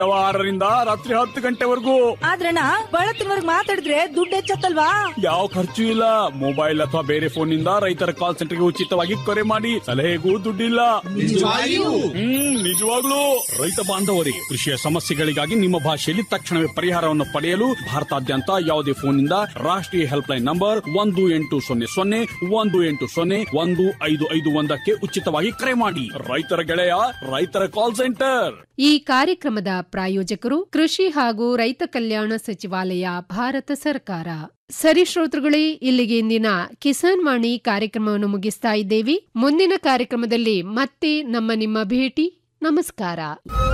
6ರಿಂದ ರಾತ್ರಿ 10 ಗಂಟೆವರೆಗೂ. ಆದ್ರಣ್ಣ ಬಳತ್ತಿನವರೆಗೆ ಮಾತಾಡಿದ್ರೆ ದುಡ್ಡು ಹೆಚ್ಚತ್ತಲ್ವಾ? ಯಾವ ಖರ್ಚು ಇಲ್ಲ. ಮೊಬೈಲ್ ಅಥವಾ ಬೇರೆ ಫೋನ್ ನಿಂದ ರೈತರ ಕಾಲ್ ಸೆಂಟರ್ಗೆ ಉಚಿತವಾಗಿ ಕರೆ ಮಾಡಿ ಸಲಹೆಗೂ ದುಡ್ಡಿಲ್ಲ. ನಿಜವಾಗ್ಲೂ. ರೈತ ಬಾಂಧವರಿಗೆ ಕೃಷಿಯ ಸಮಸ್ಯೆಗಳಿಗಾಗಿ ನಿಮ್ಮ ಭಾಷೆಯಲ್ಲಿ ತಕ್ಷಣವೇ ಪರಿಹಾರವನ್ನು ಪಡೆಯಲು ಭಾರತಾದ್ಯಂತ ಯಾವುದೇ ಫೋನ್ ನಿಂದ ರಾಷ್ಟ್ರೀಯ ಹೆಲ್ಪ್ ಲೈನ್ ನಂಬರ್ 1800-180-1551 ಉಚಿತವಾಗಿ ಕರೆ ಮಾಡಿ. ರೈತರ ಗೆಳೆಯ ರೈತರ ಕಾಲ್ ಸೆಂಟರ್. ಈ ಕಾರ್ಯಕ್ರಮದ ಪ್ರಾಯೋಜಕರು ಕೃಷಿ ಹಾಗೂ ರೈತ ಕಲ್ಯಾಣ ಸಚಿವಾಲಯ, ಭಾರತ ಸರ್ಕಾರ. ಸರಿ ಶ್ರೋತೃಗಳೇ, ಇಲ್ಲಿಗೆ ಇಂದಿನ ಕಿಸಾನ್ ವಾಣಿ ಕಾರ್ಯಕ್ರಮವನ್ನು ಮುಗಿಸ್ತಾ ಇದ್ದೇವೆ. ಮುಂದಿನ ಕಾರ್ಯಕ್ರಮದಲ್ಲಿ ಮತ್ತೆ ನಿಮ್ಮ ಭೇಟಿ. ನಮಸ್ಕಾರ.